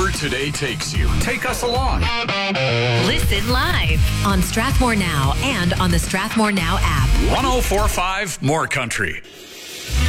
Wherever today takes you, take us along. Listen live on Strathmore Now and on the Strathmore Now app. 1045 More Country.